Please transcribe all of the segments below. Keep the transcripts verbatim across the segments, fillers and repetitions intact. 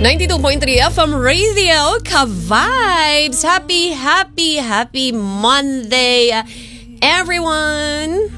ninety-two point three F M Radio, Ka-Vibes! Happy, happy, happy Monday, everyone!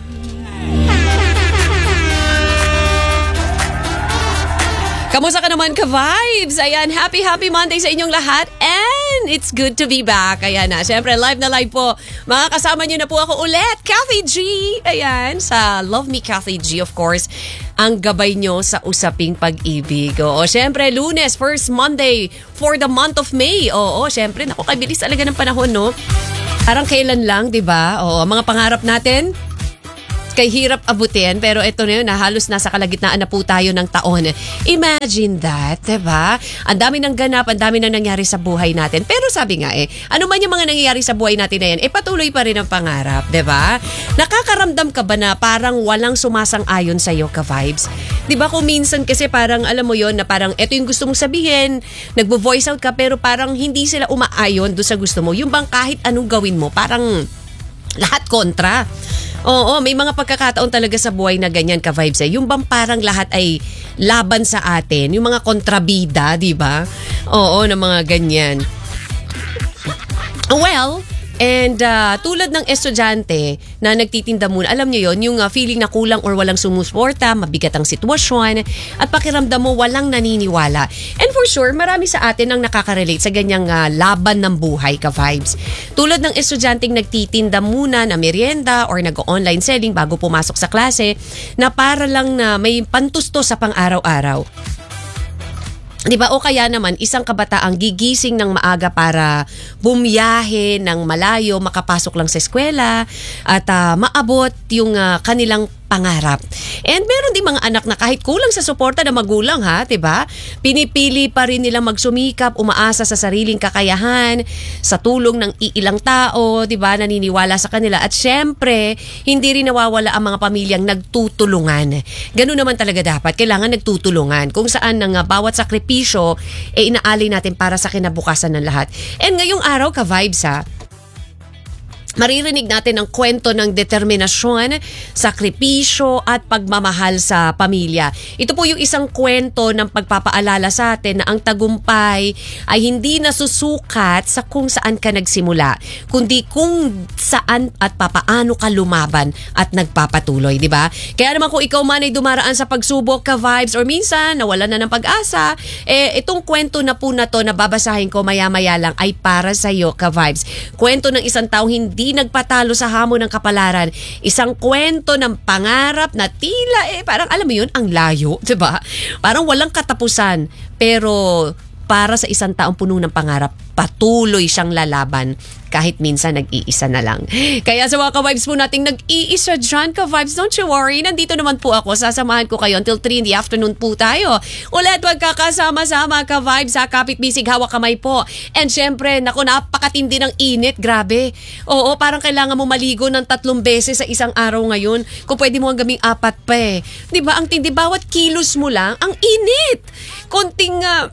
Kamusta ka naman, Ka-Vibes? Ayan, happy, happy Monday sa inyong lahat. And it's good to be back. Ayan na, syempre live na live po. Makakasama niyo na po ako ulit, Kathy G. Ayan, sa Love Me Kathy G, of course. Ang gabay nyo sa usaping pag-ibig. Oo, syempre, Lunes, first Monday for the month of May. Oo, syempre, naku, kabilis talaga ng panahon, no? Parang kailan lang, di ba? Oo, mga pangarap natin, kay hirap abutin, pero ito na yun, na halos nasa kalagitnaan na po tayo ng taon. Imagine that, diba? Ang dami ng ganap, ang dami nang nangyari sa buhay natin. Pero sabi nga eh, ano man yung mga nangyayari sa buhay natin na yan, eh patuloy pa rin ang pangarap, diba? Nakakaramdam ka ba na parang walang sumasang-ayon sa'yo, Ka-Vibes? Diba kung minsan kasi parang, alam mo yon na parang ito yung gusto mong sabihin, nagbo-voice out ka, pero parang hindi sila umaayon doon sa gusto mo. Yung bang kahit anong gawin mo, parang lahat kontra. Oo, may mga pagkakataon talaga sa buhay na ganyan, Ka-Vibes. Eh. Yung bang parang lahat ay laban sa atin, yung mga kontrabida, di ba? Oo, na mga ganyan. Well, and uh, tulad ng estudyante na nagtitinda muna, alam niyo yon, yung uh, feeling na kulang or walang sumusuporta, mabigat ang sitwasyon, at pakiramdam mo walang naniniwala. And for sure, marami sa atin ang nakaka-relate sa ganyang uh, laban ng buhay, Ka-Vibes. Tulad ng estudyanteng nagtitinda muna na merienda or nag-online selling bago pumasok sa klase, na para lang na may pantusto sa pang-araw-araw. Di ba? O kaya naman, isang kabataang gigising ng maaga para bumiyahe ng malayo, makapasok lang sa eskwela at uh, maabot yung uh, kanilang pangarap. And meron din mga anak na kahit kulang sa suporta ng magulang, ha, diba? Pinipili pa rin nilang magsumikap, umaasa sa sariling kakayahan, sa tulong ng iilang tao, diba? Naniniwala sa kanila. At syempre, hindi rin nawawala ang mga pamilyang nagtutulungan. Ganun naman talaga dapat. Kailangan nagtutulungan. Kung saan ng uh, bawat sakripisyo, eh inaalay natin para sa kinabukasan ng lahat. And ngayong araw, Ka-Vibes, ha, maririnig natin ang kwento ng determinasyon, sakripisyo at pagmamahal sa pamilya. Ito po yung isang kwento ng pagpapaalala sa atin na ang tagumpay ay hindi nasusukat sa kung saan ka nagsimula, kundi kung saan at papaano ka lumaban at nagpapatuloy, di ba? Kaya naman kung ikaw man ay dumaraan sa pagsubok, Ka-Vibes, or minsan nawalan na ng pag-asa, eh itong kwento na po na to na babasahin ko maya-maya lang ay para sa iyo, Ka-Vibes. Kwento ng isang taong hindi Di nagpatalo sa hamon ng kapalaran. Isang kwento ng pangarap na tila eh, parang alam mo yun, ang layo, diba? Parang walang katapusan. Pero para sa isang taong puno ng pangarap, patuloy siyang lalaban kahit minsan nag-iisa na lang. Kaya sa mga Ka-Vibes po nating nag-iisa dyan, Ka-Vibes, don't you worry. Nandito naman po ako. Sasamahan ko kayo until three in the afternoon po tayo. Ulit, wag kakasama-sama, Ka-Vibes, ha? Kapit bisig, hawak kamay po. And syempre, naku, napakatindi ng init. Grabe. Oo, parang kailangan mo maligo ng tatlong beses sa isang araw ngayon. Kung pwede mo hanggang apat pa eh. Diba, ang tindi, bawat kilos mo lang, ang init. Konting... Uh,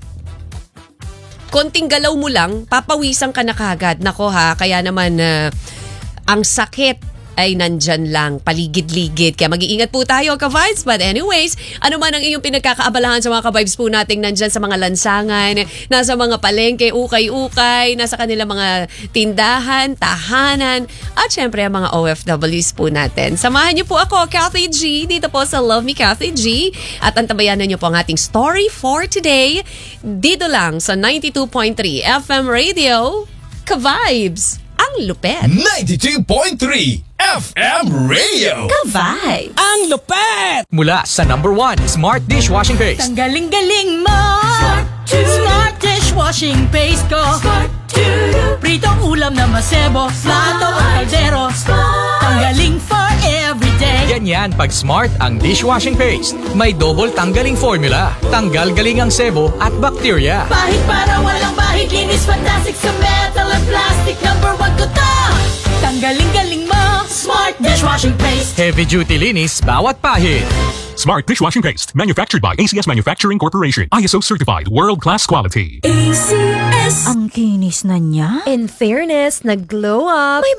konting galaw mo lang, papawisan ka na kagad. Nako ha, kaya naman uh, ang sakit ay nandyan lang, paligid-ligid. Kaya mag-iingat po tayo, Ka-Vibes. But anyways, ano man ang iyong pinagkakaabalahan sa mga Ka-Vibes po nating nandyan sa mga lansangan, nasa mga palengke, ukay-ukay, nasa kanilang mga tindahan, tahanan, at syempre ang mga O F Ws po natin. Samahan niyo po ako, Kathy G, dito po sa Love Me Kathy G. At antabayanan niyo po ang ating story for today, dito lang sa ninety-two point three F M Radio, Ka-Vibes. Ang lupet. ninety-two point three F M Radio. Ka-Vibes. Ang lupet! Mula sa number one, Smart Dishwashing Paste. Ang galing-galing mo! Smart, Smart Dishwashing Paste ko. Smart Pritong ulam na masebo. Plato o kaldero. Tanggaling for everyday. Ganyan pag Smart ang dishwashing paste. May double tanggaling formula. Tanggal galing ang sebo at bacteria. Bahid para walang bahid. Linis fantastic sa metal at plastic. Number one ko to! Tanggaling-galing mo. Smart Dishwashing Paste. Heavy duty linis bawat pahid. Smart Dishwashing Paste, manufactured by A C S Manufacturing Corporation. I S O certified, world-class quality. A C S. Ang kinis na niya. In fairness, nag-glow up. May